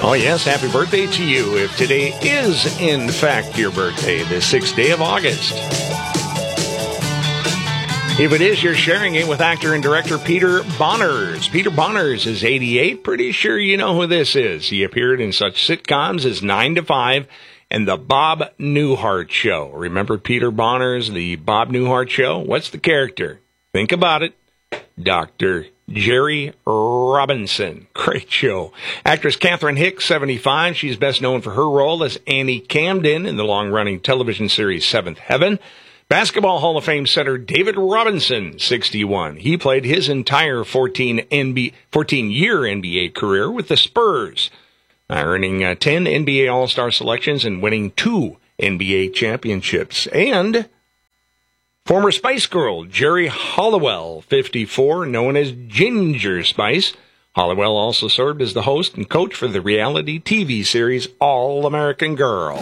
Oh, yes, happy birthday to you if today is, in fact, your birthday, the 6th day of August. If it is, you're sharing it with actor and director Peter Bonerz. Peter Bonerz is 88. Pretty sure you know who this is. He appeared in such sitcoms as 9 to 5 and The Bob Newhart Show. Remember Peter Bonerz, The Bob Newhart Show? What's the character? Think about it. Dr. Jerry Robinson. Great show. Actress Catherine Hicks, 75. She's best known for her role as Annie Camden in the long-running television series Seventh Heaven. Basketball Hall of Fame center David Robinson, 61. He played his entire 14-year NBA career with the Spurs, earning 10 NBA All-Star selections and winning 2 NBA championships. And former Spice Girl Jerry Halliwell, 54, known as Ginger Spice. Halliwell also served as the host and coach for the reality TV series All-American Girl.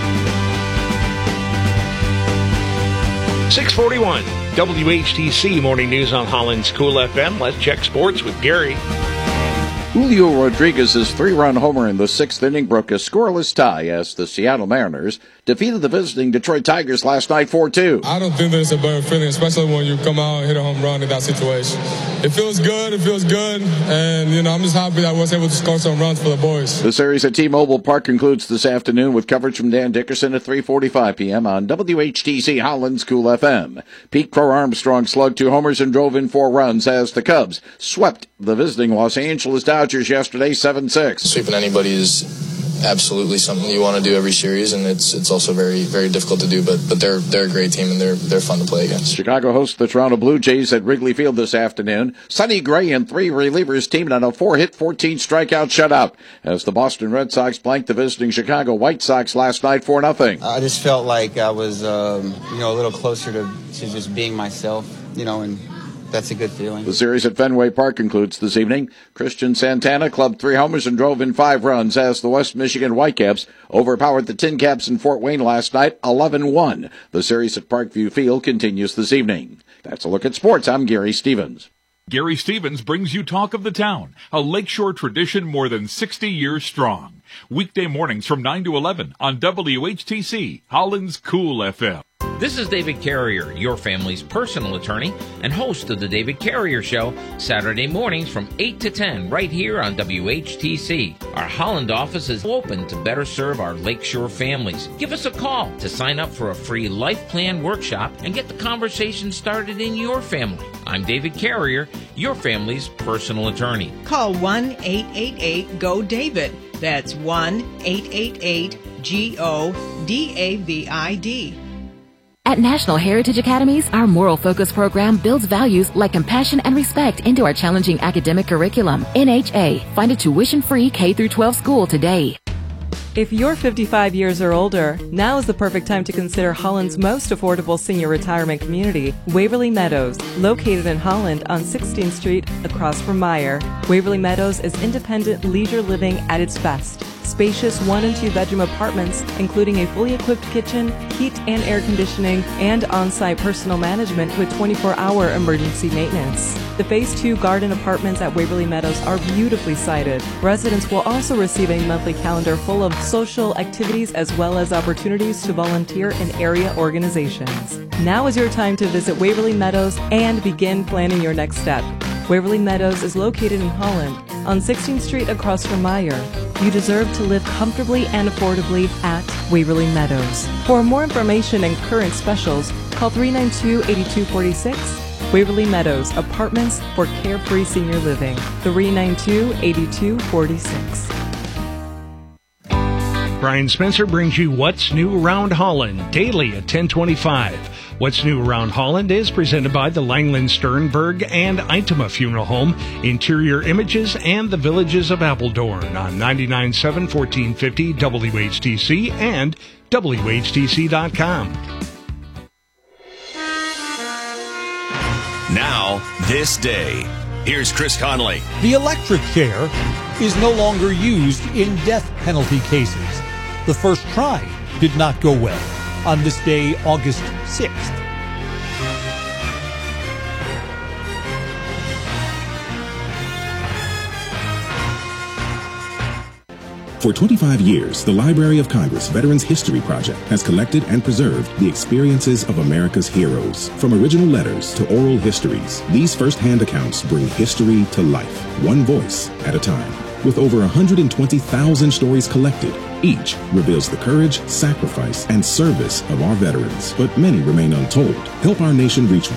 641 WHTC Morning News on Holland's Cool FM. Let's check sports with Gary. Julio Rodriguez's 3-run homer in the 6th inning broke a scoreless tie as the Seattle Mariners defeated the visiting Detroit Tigers last night 4-2. I don't think there's a better feeling, especially when you come out and hit a home run in that situation. It feels good, and, I'm just happy that I was able to score some runs for the boys. The series at T-Mobile Park concludes this afternoon with coverage from Dan Dickerson at 3:45 p.m. on WHTC Holland's Cool FM. Pete Crow Armstrong slugged 2 homers and drove in 4 runs as the Cubs swept the visiting Los Angeles Dodgers yesterday 7-6. Sweeping anybody is absolutely something you want to do every series, and it's also very, very difficult to do, but they're a great team, and they're fun to play against. Chicago hosts the Toronto Blue Jays at Wrigley Field this afternoon. Sonny Gray and 3 relievers teamed on a 4-hit, 14-strikeout shutout as the Boston Red Sox blanked the visiting Chicago White Sox last night 4-0. I just felt like I was, a little closer to just being myself, and that's a good feeling. The series at Fenway Park concludes this evening. Christian Santana clubbed 3 homers and drove in 5 runs as the West Michigan Whitecaps overpowered the Tin Caps in Fort Wayne last night 11-1. The series at Parkview Field continues this evening. That's a look at sports. I'm Gary Stevens. Gary Stevens brings you Talk of the Town, a Lakeshore tradition more than 60 years strong. Weekday mornings from 9 to 11 on WHTC, Holland's Cool FM. This is David Carrier, your family's personal attorney and host of The David Carrier Show, Saturday mornings from 8 to 10 right here on WHTC. Our Holland office is open to better serve our Lakeshore families. Give us a call to sign up for a free life plan workshop and get the conversation started in your family. I'm David Carrier, your family's personal attorney. Call 1-888-GO-DAVID. That's 1-888-GO-DAVID. At National Heritage Academies, our moral focus program builds values like compassion and respect into our challenging academic curriculum. NHA, find a tuition-free K-12 school today. If you're 55 years or older, now is the perfect time to consider Holland's most affordable senior retirement community, Waverly Meadows, located in Holland on 16th Street across from Meyer. Waverly Meadows is independent leisure living at its best. Spacious 1- and 2-bedroom apartments, including a fully equipped kitchen, heat and air conditioning, and on-site personal management with 24-hour emergency maintenance. The Phase 2 garden apartments at Waverly Meadows are beautifully sited. Residents will also receive a monthly calendar full of social activities as well as opportunities to volunteer in area organizations. Now is your time to visit Waverly Meadows and begin planning your next step. Waverly Meadows is located in Holland on 16th Street across from Meyer. You deserve to live comfortably and affordably at Waverly Meadows. For more information and current specials, call 392-8246. Waverly Meadows, apartments for carefree senior living. 392-8246. Brian Spencer brings you What's New Around Holland daily at 10:25. What's New Around Holland is presented by the Langland Sternberg and Itema Funeral Home, Interior Images, and the Villages of Appledorn on 99.7 1450 WHTC and WHTC.com. Now, this day. Here's Chris Conley. The electric chair is no longer used in death penalty cases. The first try did not go well on this day, August 6th. For 25 years, the Library of Congress Veterans History Project has collected and preserved the experiences of America's heroes. From original letters to oral histories, these first-hand accounts bring history to life, one voice at a time. With over 120,000 stories collected, each reveals the courage, sacrifice, and service of our veterans, but many remain untold. Help our nation reach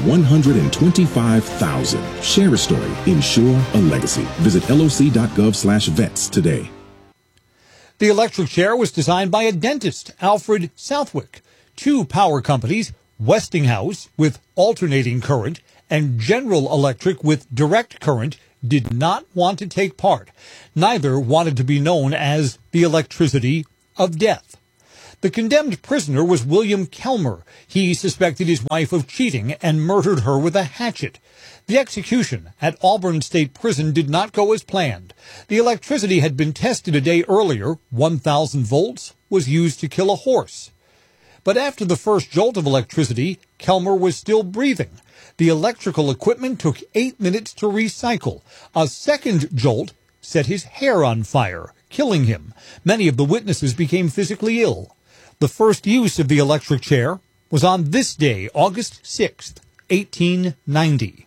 125,000. Share a story. Ensure a legacy. Visit loc.gov/vets today. The electric chair was designed by a dentist, Alfred Southwick. 2 power companies, Westinghouse with alternating current and General Electric with direct current, did not want to take part. Neither wanted to be known as the electricity of death. The condemned prisoner was William Kelmer. He suspected his wife of cheating and murdered her with a hatchet. The execution at Auburn State Prison did not go as planned. The electricity had been tested a day earlier. 1,000 volts was used to kill a horse. But after the first jolt of electricity, Kelmer was still breathing. The electrical equipment took 8 minutes to recycle. A second jolt set his hair on fire, killing him. Many of the witnesses became physically ill. The first use of the electric chair was on this day, August 6th, 1890.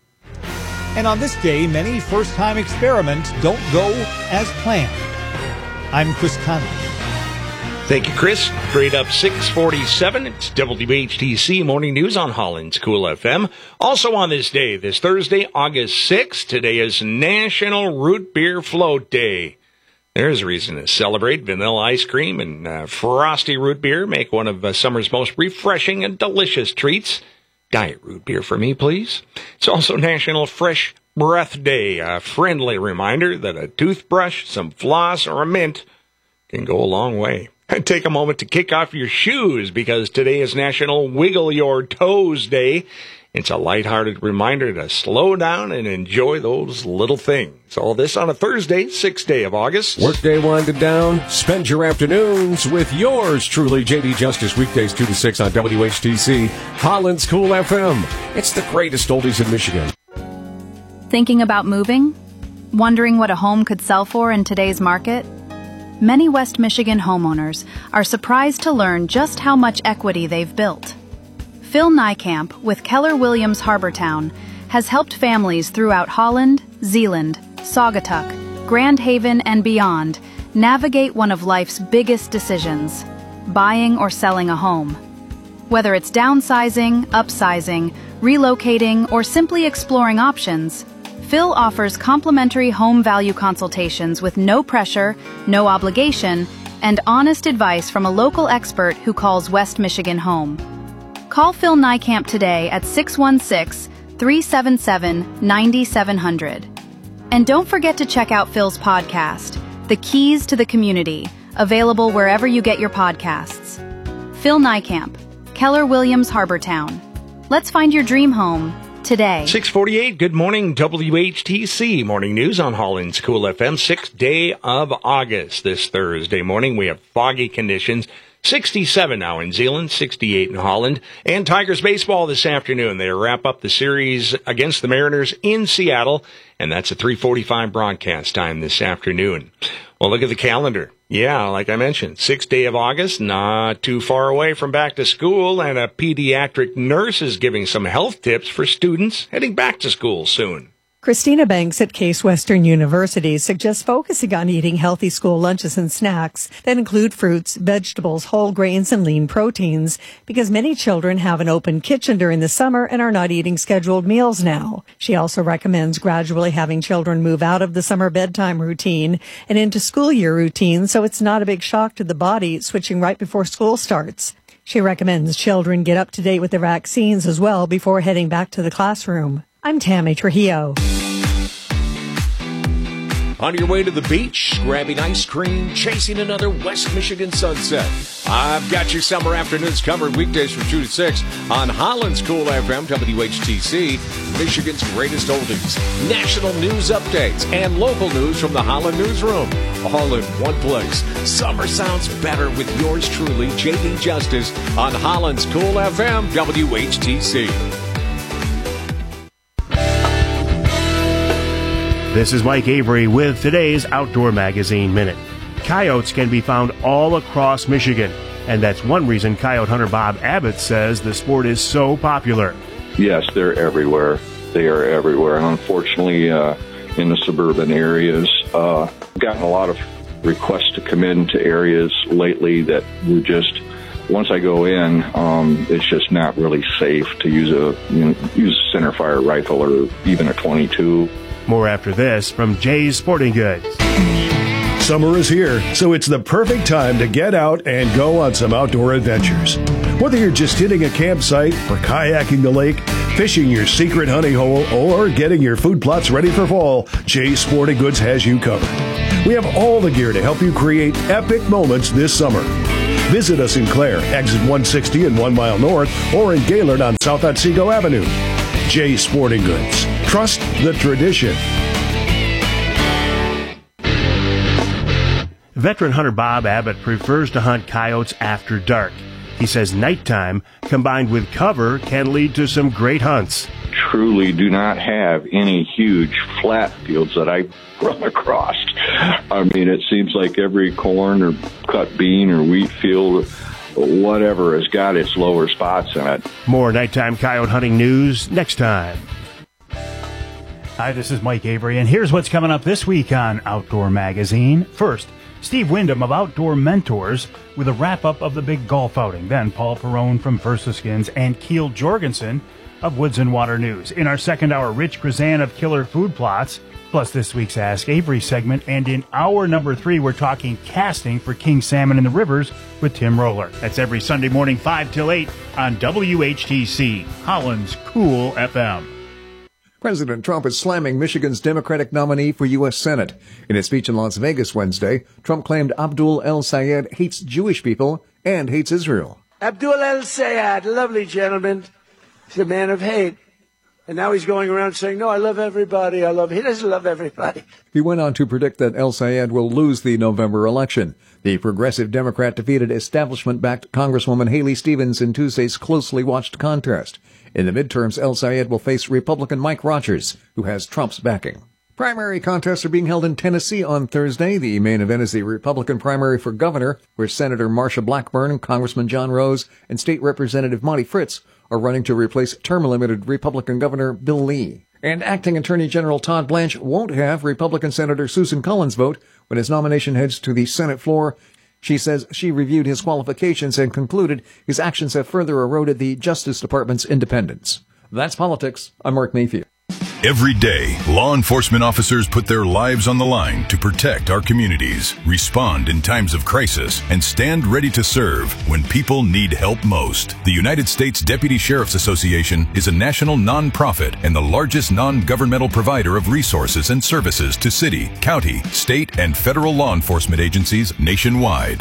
And on this day, many first-time experiments don't go as planned. I'm Chris Conley. Thank you, Chris. Straight up 647. It's WHTC Morning News on Holland's Cool FM. Also on this day, this Thursday, August 6th, today is National Root Beer Float Day. There's a reason to celebrate. Vanilla ice cream and frosty root beer make one of summer's most refreshing and delicious treats. Diet root beer for me, please. It's also National Fresh Breath Day, a friendly reminder that a toothbrush, some floss, or a mint can go a long way. Take a moment to kick off your shoes because today is National Wiggle Your Toes Day. It's a lighthearted reminder to slow down and enjoy those little things. All this on a Thursday, 6th day of August. Workday winding down. Spend your afternoons with yours truly, JD Justice, weekdays 2 to 6 on WHTC, Holland's Cool FM. It's the greatest oldies in Michigan. Thinking about moving? Wondering what a home could sell for in today's market? Many West Michigan homeowners are surprised to learn just how much equity they've built. Phil Niekamp with Keller Williams Harbortown has helped families throughout Holland, Zeeland, Saugatuck, Grand Haven, and beyond navigate one of life's biggest decisions, buying or selling a home. Whether it's downsizing, upsizing, relocating, or simply exploring options, Phil offers complimentary home value consultations with no pressure, no obligation, and honest advice from a local expert who calls West Michigan home. Call Phil Niekamp today at 616-377-9700. And don't forget to check out Phil's podcast, The Keys to the Community, available wherever you get your podcasts. Phil Niekamp, Keller Williams Harbortown. Let's find your dream home today. 648, good morning, WHTC Morning News on Holland's Cool FM, 6th day of August. This Thursday morning, we have foggy conditions. 67 now in Zeeland, 68 in Holland. And Tigers baseball this afternoon. They wrap up the series against the Mariners in Seattle, and that's a 3:45 broadcast time this afternoon. Well, look at the calendar. Yeah, like I mentioned, 6th day of August, not too far away from back to school, and a pediatric nurse is giving some health tips for students heading back to school soon. Christina Banks at Case Western University suggests focusing on eating healthy school lunches and snacks that include fruits, vegetables, whole grains, and lean proteins, because many children have an open kitchen during the summer and are not eating scheduled meals now. She also recommends gradually having children move out of the summer bedtime routine and into school year routine so it's not a big shock to the body switching right before school starts. She recommends children get up to date with their vaccines as well before heading back to the classroom. I'm Tammy Trujillo. On your way to the beach, grabbing ice cream, chasing another West Michigan sunset. I've got your summer afternoons covered weekdays from 2 to 6 on Holland's Cool FM, WHTC, Michigan's greatest oldies, national news updates, and local news from the Holland Newsroom. All in one place. Summer sounds better with yours truly, JD Justice, on Holland's Cool FM, WHTC. This is Mike Avery with today's Outdoor Magazine Minute. Coyotes can be found all across Michigan, and that's one reason coyote hunter Bob Abbott says the sport is so popular. Yes, they're everywhere. They are everywhere. And unfortunately, in the suburban areas, I've gotten a lot of requests to come into areas lately that were just, once I go in, it's just not really safe to use a centerfire rifle or even a .22. More after this from Jay's Sporting Goods. Summer is here, so it's the perfect time to get out and go on some outdoor adventures. Whether you're just hitting a campsite or kayaking the lake, fishing your secret honey hole, or getting your food plots ready for fall, Jay's Sporting Goods has you covered. We have all the gear to help you create epic moments this summer. Visit us in Clare, exit 160 and 1 mile north, or in Gaylord on South Otsego Avenue. Jay's Sporting Goods. Trust the tradition. Veteran hunter Bob Abbott prefers to hunt coyotes after dark. He says nighttime, combined with cover, can lead to some great hunts. Truly do not have any huge flat fields that I run across. I mean, it seems like every corn or cut bean or wheat field, whatever, has got its lower spots in it. More nighttime coyote hunting news next time. Hi, this is Mike Avery, and here's what's coming up this week on Outdoor Magazine. First, Steve Wyndham of Outdoor Mentors with a wrap-up of the big golf outing. Then Paul Perrone from Versa Skins and Keel Jorgensen of Woods and Water News. In our second hour, Rich Grazan of Killer Food Plots, plus this week's Ask Avery segment. And in hour number 3, we're talking casting for king salmon in the rivers with Tim Roller. That's every Sunday morning, 5 till 8 on WHTC, Holland's Cool FM. President Trump is slamming Michigan's Democratic nominee for U.S. Senate. In a speech in Las Vegas Wednesday, Trump claimed Abdul El-Sayed hates Jewish people and hates Israel. Abdul El-Sayed, lovely gentleman. He's a man of hate. And now he's going around saying, no, I love everybody. He doesn't love everybody. He went on to predict that El-Sayed will lose the November election. The progressive Democrat defeated establishment-backed Congresswoman Haley Stevens in Tuesday's closely watched contest. In the midterms, El-Sayed will face Republican Mike Rogers, who has Trump's backing. Primary contests are being held in Tennessee on Thursday. The main event is the Republican primary for governor, where Senator Marsha Blackburn, Congressman John Rose, and State Representative Monty Fritz are running to replace term-limited Republican Governor Bill Lee. And Acting Attorney General Todd Blanche won't have Republican Senator Susan Collins vote when his nomination heads to the Senate floor. She says she reviewed his qualifications and concluded his actions have further eroded the Justice Department's independence. That's politics. I'm Mark Mayfield. Every day, law enforcement officers put their lives on the line to protect our communities, respond in times of crisis, and stand ready to serve when people need help most. The United States Deputy Sheriff's Association is a national nonprofit and the largest non-governmental provider of resources and services to city, county, state, and federal law enforcement agencies nationwide.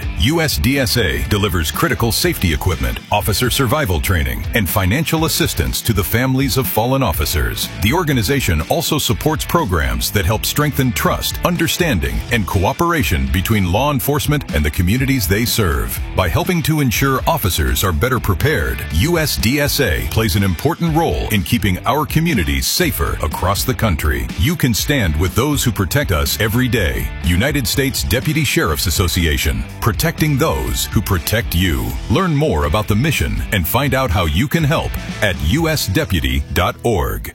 USDSA delivers critical safety equipment, officer survival training, and financial assistance to the families of fallen officers. The organization also supports programs that help strengthen trust, understanding, and cooperation between law enforcement and the communities they serve. By helping to ensure officers are better prepared, USDSA plays an important role in keeping our communities safer across the country. You can stand with those who protect us every day. United States Deputy Sheriff's Association, protecting those who protect you. Learn more about the mission and find out how you can help at usdeputy.org.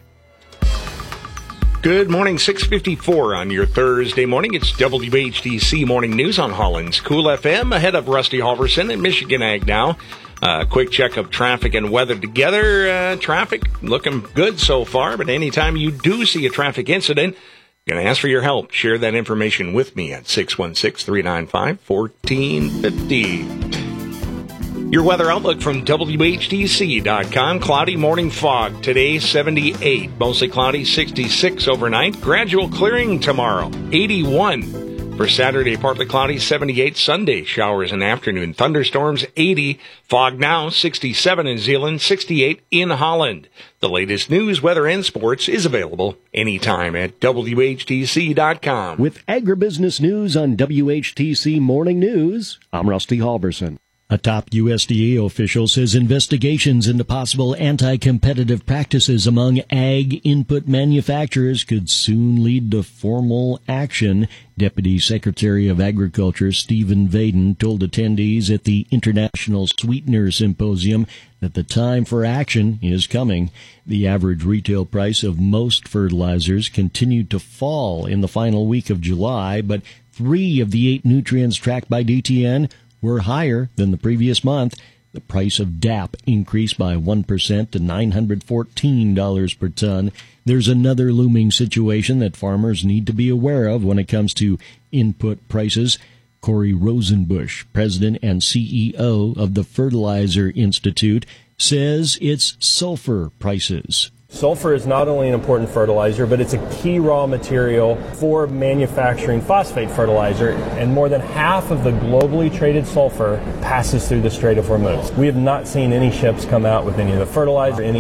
Good morning, 6:54 on your Thursday morning. It's WHTC Morning News on Holland's Cool FM. Ahead of Rusty Halverson and Michigan Ag Now. Quick check of traffic and weather together. Traffic looking good so far, but anytime you do see a traffic incident, I'm going to ask for your help. Share that information with me at 616-395-1450. Your weather outlook from WHTC.com. Cloudy morning fog. Today, 78. Mostly cloudy, 66 overnight. Gradual clearing tomorrow, 81. For Saturday, partly cloudy, 78. Sunday, showers in afternoon. Thunderstorms, 80. Fog now, 67 in Zeeland, 68 in Holland. The latest news, weather, and sports is available anytime at WHTC.com. With agribusiness news on WHTC Morning News, I'm Rusty Halverson. A top USDA official says investigations into possible anti-competitive practices among ag input manufacturers could soon lead to formal action. Deputy Secretary of Agriculture Stephen Vaden told attendees at the International Sweetener Symposium that the time for action is coming. The average retail price of most fertilizers continued to fall in the final week of July, but 3 of the 8 nutrients tracked by DTN were higher than the previous month. The price of DAP increased by 1% to $914 per ton. There's another looming situation that farmers need to be aware of when it comes to input prices. Corey Rosenbusch, president and CEO of the Fertilizer Institute, says it's sulfur prices. Sulfur is not only an important fertilizer, but it's a key raw material for manufacturing phosphate fertilizer, and more than half of the globally traded sulfur passes through the Strait of Hormuz. We have not seen any ships come out with any of the fertilizer, any